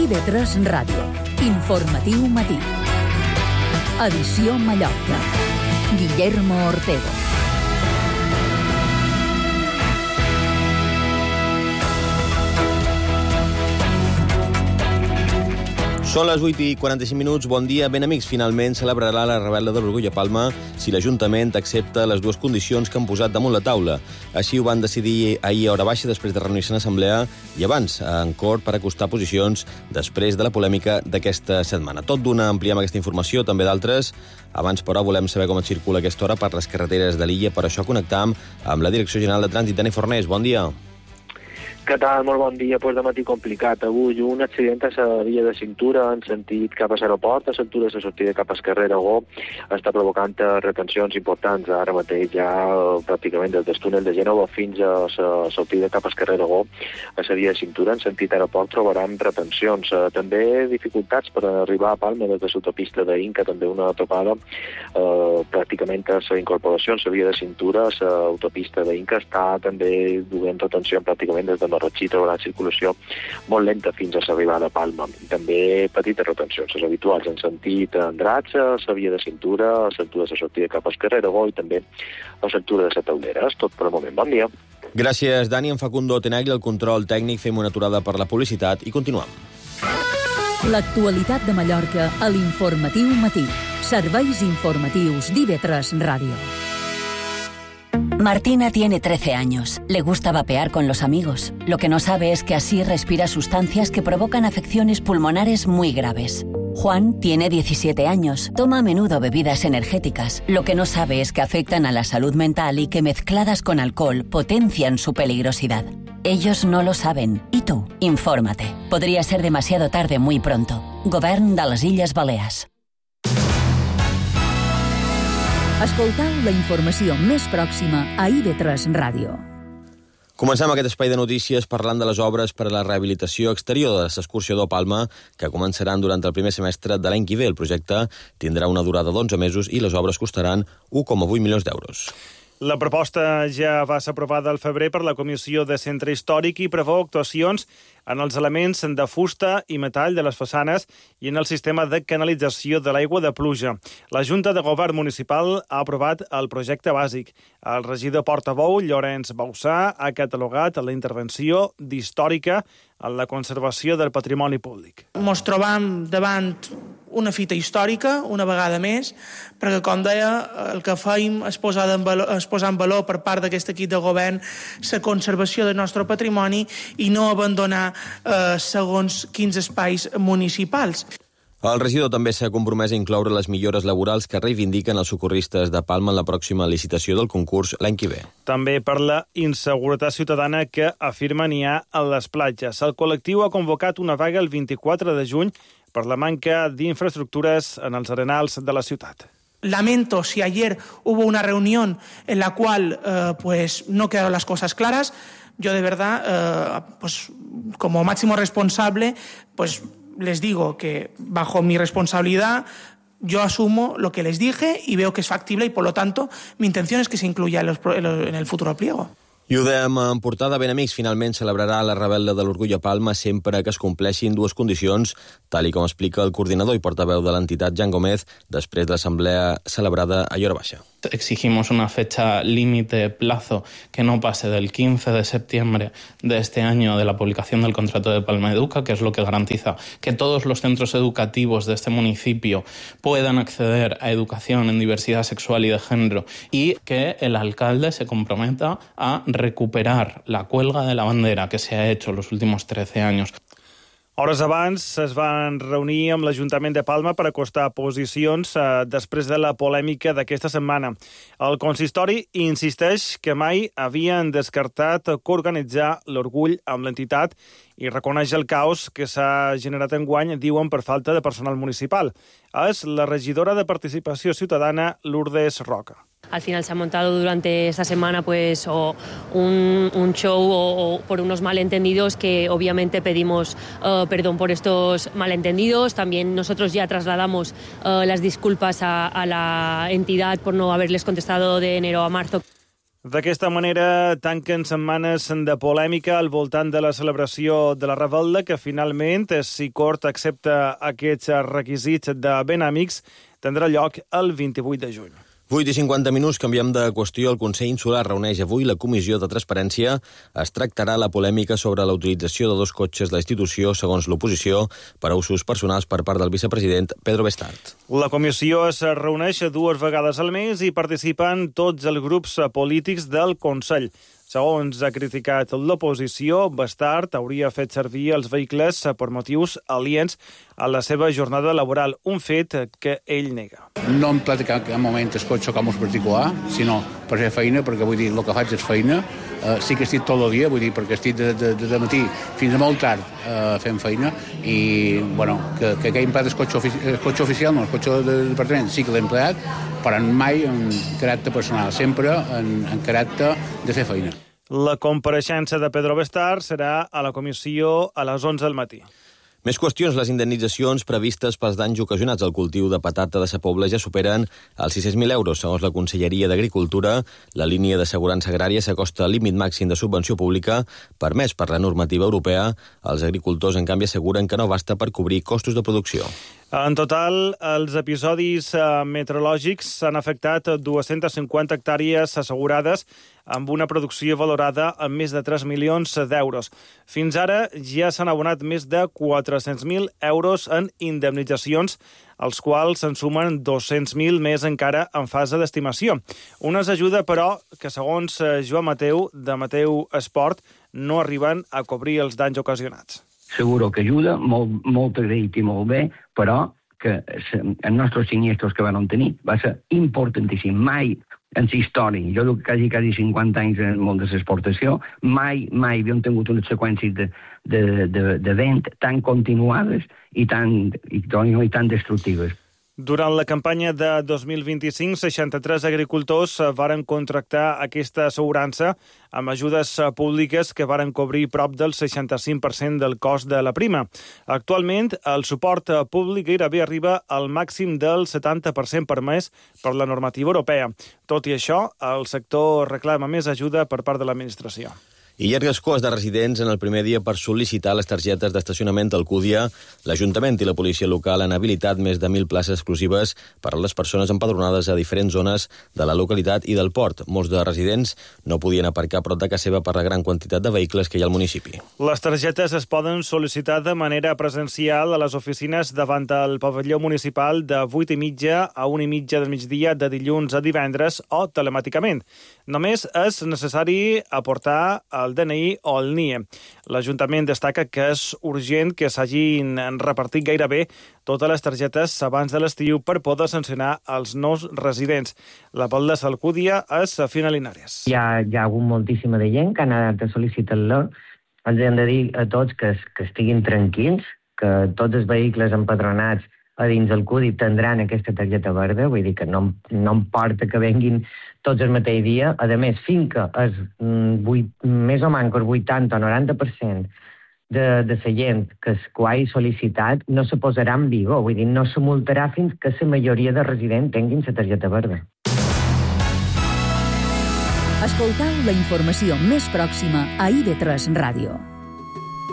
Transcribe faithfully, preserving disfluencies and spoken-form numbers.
I V tres Ràdio. Informatiu matí. Edició Mallorca. Guillermo Ortego. Són les vuit i quaranta-cinc minuts. Bon dia, ben amics. Finalment celebrarà la rebel·la de l'Orgull a Palma si l'Ajuntament accepta les dues condicions que han posat damunt la taula. Així ho van decidir ahir a hora baixa després de reunir-se en assemblea i abans en cort per acostar posicions després de la polèmica d'aquesta setmana. Tot d'una ampliem aquesta informació, també d'altres. Abans, però, volem saber com et circula aquesta hora per les carreteres de l'illa. Per això connectam amb la Direcció General de Trànsit. Dani Fornés, bon dia. Què tal? Molt bon dia. Pues de matí complicat. Avui un accident a la via de cintura en sentit cap a l'aeroport, a l'altura de la sortida cap al carrer Aragó, està provocant retencions importants. Ara mateix ja pràcticament des del túnel de Gènova fins a la sortida cap al carrer Aragó, a la via de cintura en sentit aeroport trobaran retencions. També dificultats per arribar a Palma des de l'autopista d'Inca, també una topada eh, pràcticament a la incorporació en la via de cintura. L'autopista d'Inca està també duent retenció pràcticament des de Marratxí, trobarà circulació molt lenta fins a l'arribada a Palma. També petites retencions, les habituals en sentit Andratx, a la via de cintura, a l'altura de la sortida cap al carrer Aragó i també a l'altura de la Taulera. És tot per al moment. Bon dia. Gràcies, Dani. En Facundo Tenagli, el control tècnic. Fem una aturada per la publicitat i continuem. L'actualitat de Mallorca a l'Informatiu Matí. Serveis informatius d'I V tres Ràdio. Martina tiene trece años. Le gusta vapear con los amigos. Lo que no sabe es que así respira sustancias que provocan afecciones pulmonares muy graves. Juan tiene diecisiete años. Toma a menudo bebidas energéticas. Lo que no sabe es que afectan a la salud mental y que mezcladas con alcohol potencian su peligrosidad. Ellos no lo saben. ¿Y tú? Infórmate. Podría ser demasiado tarde muy pronto. Govern de les Illes Balears. Escoltau la informació més pròxima a I V tres Ràdio. Comencem aquest espai de notícies parlant de les obres per a la rehabilitació exterior de l'escorxador Palma, que començaran durant el primer semestre de l'any que ve. El projecte tindrà una durada d'onze mesos i les obres costaran un coma vuit milions d'euros. La proposta ja va ser aprovada al febrer per la Comissió de Centre Històric i preveu actuacions en els elements de fusta i metall de les façanes i en el sistema de canalització de l'aigua de pluja. La Junta de Govern Municipal ha aprovat el projecte bàsic. El regidor portaveu, Llorenç Bausà, ha catalogat la intervenció d'històrica en la conservació del patrimoni públic. Ens trobam davant una fita històrica, una vegada més, perquè, com deia, el que feim és posar en valor, és posar en valor per part d'aquest equip de govern la conservació del nostre patrimoni i no abandonar eh, segons quins espais municipals. El regidor també s'ha compromès a incloure les millores laborals que reivindiquen els socorristes de Palma en la pròxima licitació del concurs l'any que ve. També per la inseguretat ciutadana que afirma n'hi ha a les platges. El col·lectiu ha convocat una vaga el vint-i-quatre de juny per la manca d'infraestructuras en els arenals de la ciutat. Lamento si ayer hubo una reunión en la cual eh, pues no quedaron las cosas claras. Yo de verdad, eh, pues como máximo responsable, pues les digo que bajo mi responsabilidad yo asumo lo que les dije y veo que es factible y por lo tanto mi intención es que se incluya en, los, en el futuro pliego. I ho dèiem en portada, ben amics, finalment celebrarà la rebel·la de l'Orgull a Palma sempre que es compleixin dues condicions, tal i com explica el coordinador i portaveu de l'entitat, Jan Gómez, després de l'assemblea celebrada a Llora Baixa. Exigimos una fecha límite plazo que no pase del quince de septiembre de este año de la publicación del contrato de Palma Educa, que es lo que garantiza que todos los centros educativos de este municipio puedan acceder a educación en diversidad sexual y de género y que el alcalde se comprometa a recuperar la cuelga de la bandera que se ha hecho los últimos trece años. Hores abans es van reunir amb l'Ajuntament de Palma per acostar posicions eh, després de la polèmica d'aquesta setmana. El consistori insisteix que mai havien descartat coorganitzar l'Orgull amb l'entitat i reconeix el caos que s'ha generat enguany, diuen, per falta de personal municipal. És la regidora de Participació Ciutadana, Lourdes Roca. Al final se ha montado durante esta semana pues o un, un show o, o por unos malentendidos que obviamente pedimos uh, perdón por estos malentendidos. También nosotros ya trasladamos uh, las disculpas a, a la entidad por no haberles contestado de enero a marzo. D'aquesta manera tanquen setmanes de polèmica al voltant de la celebració de la Rebel·la, que finalment, si Cort accepta aquests requisits de ben amics, tindrà lloc el vint-i-vuit de juny. vuit i cinquanta minuts, canviem de qüestió. El Consell Insular reuneix avui la Comissió de Transparència. Es tractarà la polèmica sobre la utilització de dos cotxes de la institució, segons l'oposició, per a usos personals per part del vicepresident Pedro Bestart. La comissió es reuneix dues vegades al mes i participen tots els grups polítics del Consell. Segons ha criticat l'oposició, Bestart hauria fet servir els vehicles per motius aliens a la seva jornada laboral, un fet que ell nega. No em platicar en cap moment el cotxe com us particular, sinó per fer feina, perquè vull dir, el que faig és feina. Uh, sí que estic tot el dia, vull dir, perquè estic de, de, de matí fins a molt tard uh, fent feina, i, bueno, que, que aquell empleat el cotxe, ofici el cotxe oficial, no, el cotxe del departament sí que l'he empleat, però mai en caràcter personal, sempre en, en caràcter de fer feina. La compareixença de Pedro Bestart serà a la comissió a les onze del matí. Més qüestions. Les indemnitzacions previstes pels danys ocasionats al cultiu de patata de Sa Pobla ja superen els sis-cents mil euros. Segons la Conselleria d'Agricultura, la línia d'assegurança agrària s'acosta al límit màxim de subvenció pública permès per la normativa europea. Els agricultors, en canvi, asseguren que no basta per cobrir costos de producció. En total, els episodis meteorològics han afectat dues-centes cinquanta hectàrees assegurades amb una producció valorada en més de tres milions d'euros. Fins ara ja s'han abonat més de quatre-cents mil euros en indemnitzacions, als quals se'n sumen dos-cents mil més encara en fase d'estimació. Una ajuda, però, que segons Joan Mateu, de Mateu Esport, no arriben a cobrir els danys ocasionats. Seguro que ajuda, molt, molt agraït i molt bé, però que els nostres siniestros que van tenir va ser importantíssim. Mai en la història, jo duc quasi, quasi cinquanta anys en món de l'exportació, mai, mai havíem tingut unes seqüències de, de, de, de vent tan continuades i tan, i, i tan destructives. Durant la campanya de dos mil vint-i-cinc, seixanta-tres agricultors varen contractar aquesta assegurança amb ajudes públiques que varen cobrir prop del seixanta-cinc per cent del cost de la prima. Actualment, el suport públic gairebé arriba al màxim del setanta per cent permès per la normativa europea. Tot i això, el sector reclama més ajuda per part de l'administració. I llargues coes de residents en el primer dia per sol·licitar les targetes d'estacionament d'Alcúdia. L'Ajuntament i la policia local han habilitat més de mil places exclusives per a les persones empadronades a diferents zones de la localitat i del port. Molts de residents no podien aparcar prop de casa seva per la gran quantitat de vehicles que hi ha al municipi. Les targetes es poden sol·licitar de manera presencial a les oficines davant del pavelló municipal de vuit i mitja a una i mitja del migdia de dilluns a divendres o telemàticament. Només és necessari aportar el D N I o el N I E. L'Ajuntament destaca que és urgent que s'hagin repartit gairebé totes les targetes abans de l'estiu per poder sancionar els nous residents. La Pol de Alcúdia és a Fina Linares. Hi ha, hi ha hagut moltíssima de gent que han anat a sol·licitar-la. Els hem de dir a tots que, que estiguin tranquils, que tots els vehicles empadronats a dins el Cudi tindran aquesta targeta verda, vull dir que no, no importa que venguin tots el mateix dia. A més, fins que és vuit, més o menys el vuitanta o noranta per cent de, de la gent que, es, que ho hagi sol·licitat no se posarà en vigor, vull dir, no se multarà fins que la majoria de residents tinguin la targeta verda. Escoltau la informació més pròxima a I V tres Ràdio.